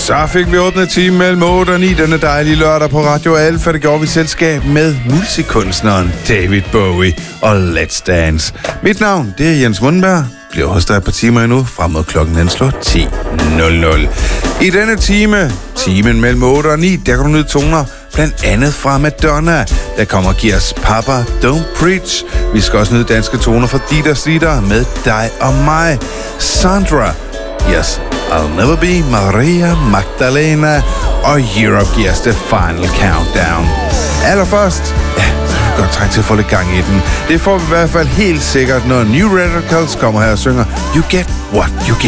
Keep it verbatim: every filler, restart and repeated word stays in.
Så fik vi åbnet time mellem otte og ni denne dejlige lørdag på Radio Alfa. Det gjorde vi selskab med multikunstneren David Bowie og Let's Dance. Mit navn, det er Jens Mundberg. Bliver hos dig et par timer endnu, frem mod klokken den slår ti nul nul. I denne time, timen mellem otte og ni, der kan du nyde toner, blandt andet fra Madonna. Der kommer Gears Papa, Don't Preach. Vi skal også nyde danske toner fra Dieter Slitter med Dig og mig. Sandra, Yes, I'll Never Be, Maria Magdalena og Europe giver os The Final Countdown. Allerførst, ja, så er vi godt trække til at få lidt gang i den. Det får vi i hvert fald helt sikkert, når New Radicals kommer her og synger You Get What You Give.